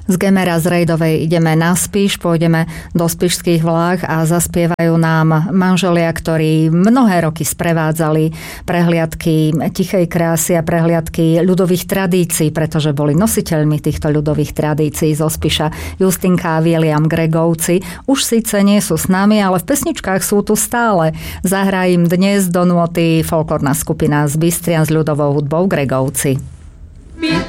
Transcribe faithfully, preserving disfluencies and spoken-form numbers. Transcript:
Z Gemera z Rejdovej ideme na Spiš, pôjdeme do spišských vláh a zaspievajú nám manželia, ktorí mnohé roky sprevádzali prehliadky tichej krásy a prehliadky ľudových tradícií, pretože boli nositeľmi týchto ľudových tradícií zo Spiša. Justinka a William Gregovci už síce nie sú s nami, ale v pesničkách sú tu stále. Zahrá im dnes do nôty folklórna skupina z Bystrian s ľudovou hudbou Gregovci.